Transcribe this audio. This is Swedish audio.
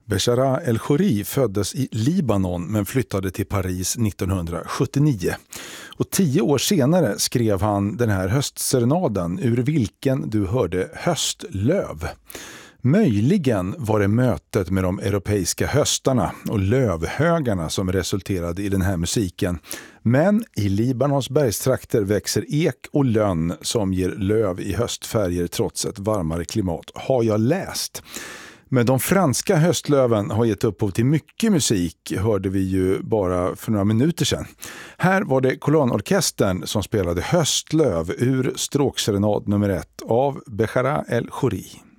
Bechara El Khoury föddes i Libanon men flyttade till Paris 1979. Och 10 år senare skrev han den här höstserenaden ur vilken du hörde höstlöv. Möjligen var det mötet med de europeiska höstarna och lövhögarna som resulterade i den här musiken. Men i Libanons bergstrakter växer ek och lönn som ger löv i höstfärger trots ett varmare klimat, har jag läst. Men de franska höstlöven har gett upphov till mycket musik, hörde vi ju bara för några minuter sedan. Här var det Kolonorkestern som spelade Höstlöv ur stråkserenad nummer 1 av Bechara El Khoury.